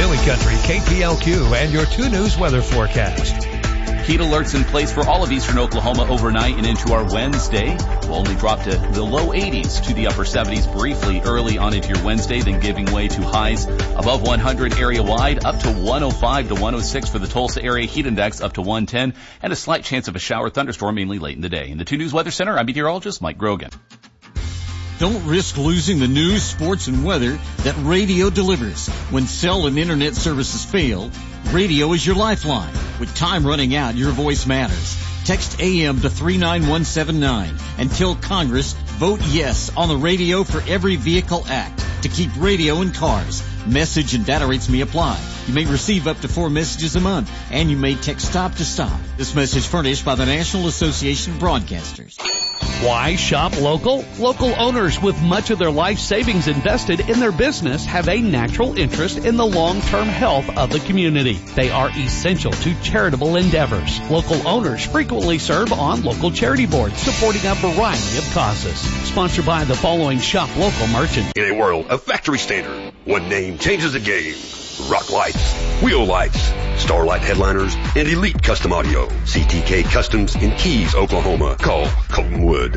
Billy Country, KPLQ, and your 2 News weather forecast. Heat alerts in place for all of eastern Oklahoma overnight and into our Wednesday. We'll only drop to the low 80s to the upper 70s briefly early on into your Wednesday, then giving way to highs above 100 area-wide, up to 105 to 106 for the Tulsa area. Heat index up to 110, and a slight chance of a shower thunderstorm mainly late in the day. In the 2 News Weather Center, I'm meteorologist Mike Grogan. Don't risk losing the news, sports, and weather that radio delivers. When cell and internet services fail, radio is your lifeline. With time running out, your voice matters. Text AM to 39179 and tell Congress, vote yes on the Radio for Every Vehicle Act to keep radio in cars. Message and data rates may apply. You may receive up to 4 messages a month, and you may text stop to stop. This message furnished by the National Association of Broadcasters. Why shop local? Local owners with much of their life savings invested in their business have a natural interest in the long-term health of the community. They are essential to charitable endeavors. Local owners frequently serve on local charity boards supporting a variety of causes. Sponsored by the following shop local merchants. In a world of factory standard, one name changes the game. Rock Lights, Wheel Lights, Starlight Headliners, and Elite Custom Audio. CTK Customs in Keys, Oklahoma. Call Colton Wood,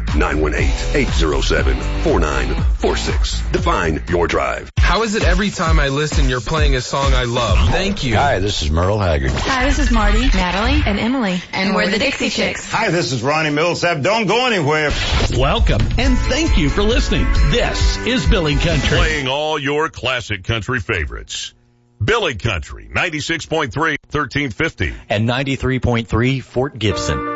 918-807-4946. Define your drive. How is it every time I listen you're playing a song I love? Thank you. Hi, this is Merle Haggard. Hi, this is Marty, Natalie, and Emily. And we're the Dixie Chicks. Hi, this is Ronnie Millsap. Don't go anywhere. Welcome, and thank you for listening. This is Billy Country. Playing all your classic country favorites. Billy Country, 96.3, 1350. And 93.3, Fort Gibson.